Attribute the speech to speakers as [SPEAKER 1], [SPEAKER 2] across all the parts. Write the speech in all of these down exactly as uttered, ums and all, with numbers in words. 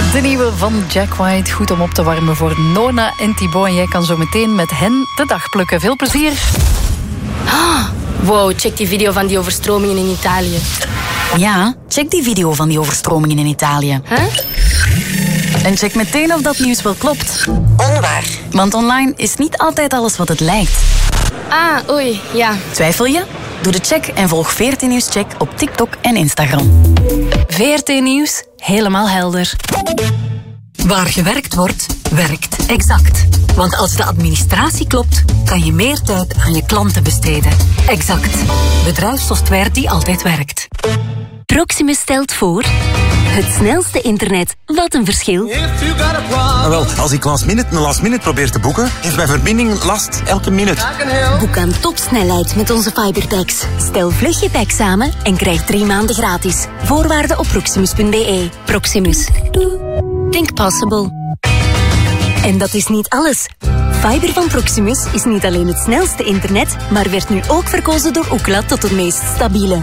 [SPEAKER 1] De nieuwe van Jack White. Goed om op te warmen voor Nona en Thibaut. En jij kan zo meteen met hen de dag plukken. Veel plezier.
[SPEAKER 2] Oh, wow, check die video van die overstromingen in Italië.
[SPEAKER 1] Ja, check die video van die overstromingen in Italië.
[SPEAKER 2] Huh?
[SPEAKER 1] En check meteen of dat nieuws wel klopt.
[SPEAKER 2] Onwaar.
[SPEAKER 1] Want online is niet altijd alles wat het lijkt.
[SPEAKER 2] Ah, oei, ja.
[SPEAKER 1] Twijfel je? Doe de check en volg V R T Nieuws Check op TikTok en Instagram. V R T Nieuws, helemaal helder.
[SPEAKER 3] Waar gewerkt wordt, werkt Exact. Want als de administratie klopt, kan je meer tijd aan je klanten besteden. Exact. Bedrijfssoftware die altijd werkt.
[SPEAKER 4] Proximus stelt voor... Het snelste internet. Wat een verschil.
[SPEAKER 5] Ah, wel, als ik last minute een last minute probeer te boeken, heeft mijn verbinding last elke minuut.
[SPEAKER 4] Boek aan topsnelheid met onze Fiberpacks. Stel vlug je pack samen en krijg drie maanden gratis. Voorwaarden op proximus punt b e. Proximus. Think possible. En dat is niet alles. Fiber van Proximus is niet alleen het snelste internet, maar werd nu ook verkozen door Ookla tot het meest stabiele.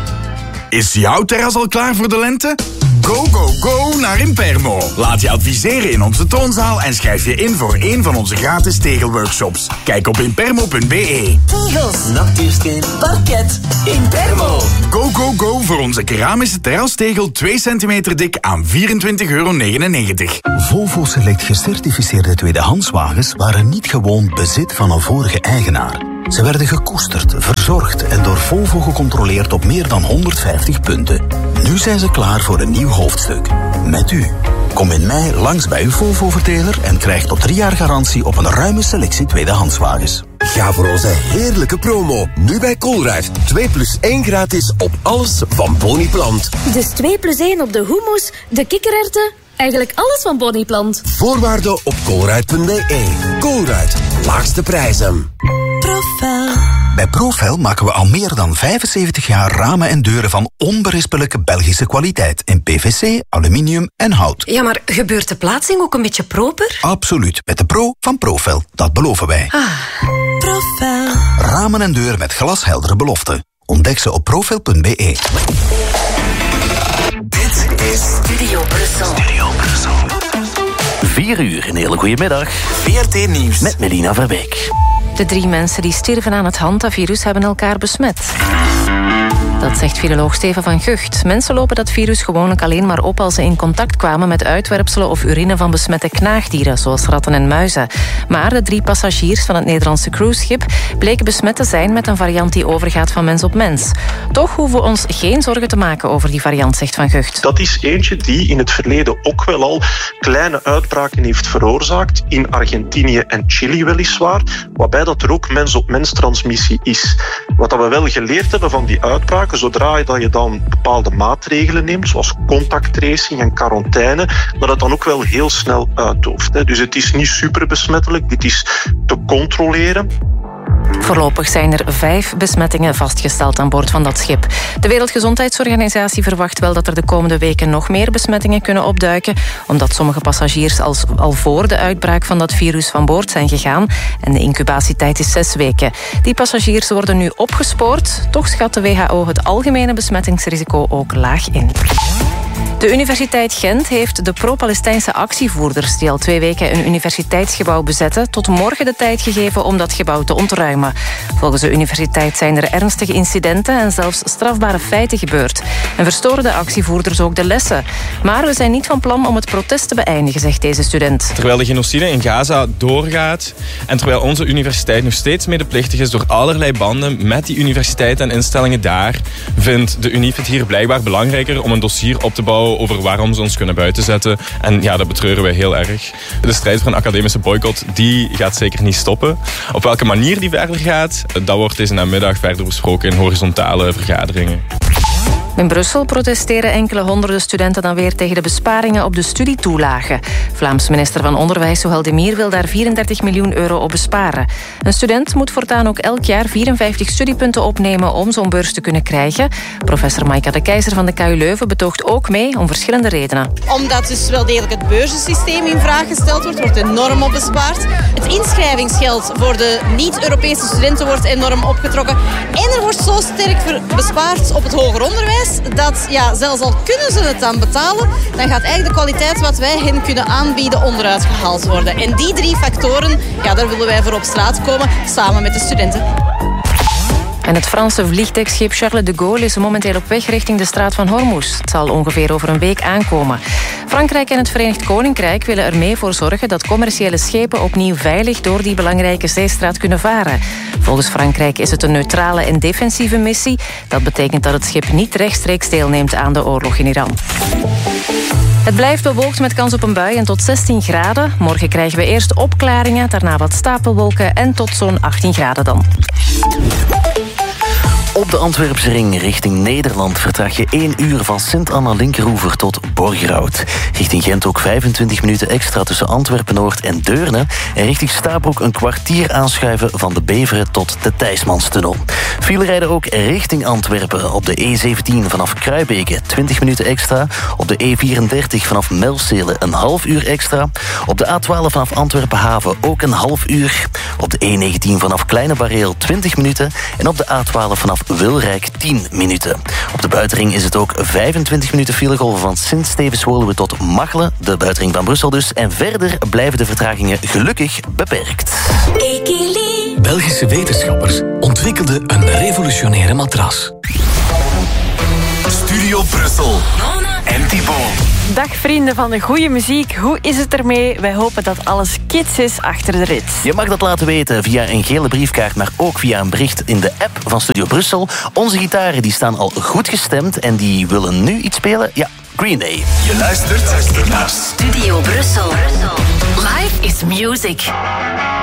[SPEAKER 6] Is jouw terras al klaar voor de lente? Go, go, go naar Impermo. Laat je adviseren in onze toonzaal en schrijf je in voor een van onze gratis tegelworkshops. Kijk op impermo punt b e.
[SPEAKER 7] Tegels, natuursteen, parket, Impermo.
[SPEAKER 6] Go, go, go voor onze keramische terrastegel twee centimeter dik aan vierentwintig euro negenennegentig.
[SPEAKER 8] Volvo Select gecertificeerde tweedehandswagens waren niet gewoon bezit van een vorige eigenaar. Ze werden gekoesterd, verzorgd en door Volvo gecontroleerd op meer dan honderdvijftig punten. Nu zijn ze klaar voor een nieuw hoofdstuk. Met u. Kom in mei langs bij uw Volvo-verteler en krijg tot drie jaar garantie op een ruime selectie tweedehandswagens.
[SPEAKER 9] Ga voor onze heerlijke promo. Nu bij Colruyt. twee plus één gratis op alles van Boniplant.
[SPEAKER 2] Dus twee plus één op de hummus, de kikkererwten, eigenlijk alles van Boniplant.
[SPEAKER 9] Voorwaarden op colruyt punt b e. Colruyt. Laagste prijzen.
[SPEAKER 8] Profel. Bij Profel maken we al meer dan vijfenzeventig jaar ramen en deuren van onberispelijke Belgische kwaliteit in P V C, aluminium en hout.
[SPEAKER 3] Ja, maar gebeurt de plaatsing ook een beetje proper?
[SPEAKER 8] Absoluut, met de pro van Profel. Dat beloven wij.
[SPEAKER 3] Ah.
[SPEAKER 8] Profel. Ramen en deuren met glasheldere beloften. Ontdek ze op profel punt b e.
[SPEAKER 7] Dit is Studio Brussel. Studio Brussel.
[SPEAKER 10] Vier uur, een hele goede middag.
[SPEAKER 7] V R T Nieuws.
[SPEAKER 10] Met Melina Verbeek.
[SPEAKER 11] De drie mensen die stierven aan het hantavirus hebben elkaar besmet. Dat zegt viroloog Steven van Gucht. Mensen lopen dat virus gewoonlijk alleen maar op als ze in contact kwamen met uitwerpselen of urine van besmette knaagdieren, zoals ratten en muizen. Maar de drie passagiers van het Nederlandse cruiseschip bleken besmet te zijn met een variant die overgaat van mens op mens. Toch hoeven we ons geen zorgen te maken over die variant, zegt Van Gucht.
[SPEAKER 12] Dat is eentje die in het verleden ook wel al kleine uitbraken heeft veroorzaakt, in Argentinië en Chili weliswaar, waarbij dat er ook mens-op-mens transmissie is. Wat we wel geleerd hebben van die uitbraken, zodra je dan bepaalde maatregelen neemt, zoals contacttracing en quarantaine, dat het dan ook wel heel snel uitdooft. Dus het is niet super besmettelijk, dit is te controleren.
[SPEAKER 11] Voorlopig zijn er vijf besmettingen vastgesteld aan boord van dat schip. De Wereldgezondheidsorganisatie verwacht wel dat er de komende weken nog meer besmettingen kunnen opduiken, omdat sommige passagiers als, al voor de uitbraak van dat virus van boord zijn gegaan en de incubatietijd is zes weken. Die passagiers worden nu opgespoord, toch schat de W H O het algemene besmettingsrisico ook laag in. De Universiteit Gent heeft de pro-Palestijnse actievoerders die al twee weken een universiteitsgebouw bezetten tot morgen de tijd gegeven om dat gebouw te ontruimen. Volgens de universiteit zijn er ernstige incidenten en zelfs strafbare feiten gebeurd. En verstoren de actievoerders ook de lessen. Maar we zijn niet van plan om het protest te beëindigen, zegt deze student.
[SPEAKER 13] Terwijl de genocide in Gaza doorgaat en terwijl onze universiteit nog steeds medeplichtig is door allerlei banden met die universiteit en instellingen daar, vindt de Unie het hier blijkbaar belangrijker om een dossier op te bouwen over waarom ze ons kunnen buitenzetten. En ja, dat betreuren wij heel erg. De strijd voor een academische boycott, die gaat zeker niet stoppen. Op welke manier die verder gaat, dat wordt deze namiddag verder besproken in horizontale vergaderingen.
[SPEAKER 11] In Brussel protesteren enkele honderden studenten dan weer tegen de besparingen op de studietoelagen. Vlaams minister van Onderwijs Zohel de Mier wil daar vierendertig miljoen euro op besparen. Een student moet voortaan ook elk jaar vierenvijftig studiepunten opnemen om zo'n beurs te kunnen krijgen. Professor Maika de Keizer van de K U Leuven betoogt ook mee om verschillende redenen.
[SPEAKER 14] Omdat dus wel degelijk het beurzensysteem in vraag gesteld wordt, wordt enorm op bespaard. Het inschrijvingsgeld voor de niet-Europese studenten wordt enorm opgetrokken. En er wordt zo sterk bespaard op het hoger onderwijs, is dat ja, zelfs al kunnen ze het dan betalen, dan gaat eigenlijk de kwaliteit wat wij hen kunnen aanbieden onderuit gehaald worden. En die drie factoren, ja, daar willen wij voor op straat komen, samen met de studenten.
[SPEAKER 11] En het Franse vliegdekschip Charles de Gaulle is momenteel op weg richting de straat van Hormuz. Het zal ongeveer over een week aankomen. Frankrijk en het Verenigd Koninkrijk willen er mee voor zorgen dat commerciële schepen opnieuw veilig door die belangrijke zeestraat kunnen varen. Volgens Frankrijk is het een neutrale en defensieve missie. Dat betekent dat het schip niet rechtstreeks deelneemt aan de oorlog in Iran. Het blijft bewolkt met kans op een bui en tot zestien graden. Morgen krijgen we eerst opklaringen, daarna wat stapelwolken en tot zo'n achttien graden dan.
[SPEAKER 10] Op de Antwerpse ring richting Nederland vertraag je één uur van Sint-Anna-Linkeroever tot Borgerhout. Richting Gent ook vijfentwintig minuten extra tussen Antwerpen-Noord en Deurne. En richting Stabroek een kwartier aanschuiven van de Beveren tot de Thijsmanstunnel. File rijden ook richting Antwerpen op de E zeventien vanaf Kruibeke twintig minuten extra. Op de E vierendertig vanaf Melzele een half uur extra. Op de A twaalf vanaf Antwerpen-Haven ook een half uur. Op de E negentien vanaf Kleine Bareel twintig minuten. En op de A twaalf vanaf Wilrijk tien minuten. Op de buitenring is het ook vijfentwintig minuten filegolven van Sint-Stevens-Woluwe tot Machelen, de buitenring van Brussel dus. En verder blijven de vertragingen gelukkig beperkt.
[SPEAKER 15] Belgische wetenschappers ontwikkelden een revolutionaire matras.
[SPEAKER 7] Studio Brussel en Thibaut.
[SPEAKER 16] Dag vrienden van de goede muziek, hoe is het ermee? Wij hopen dat alles kids is achter de rit.
[SPEAKER 10] Je mag dat laten weten via een gele briefkaart, maar ook via een bericht in de app van Studio Brussel. Onze gitaren die staan al goed gestemd en die willen nu iets spelen. Ja, Green Day.
[SPEAKER 7] Je luistert naar
[SPEAKER 1] Studio Brussel. Life is music.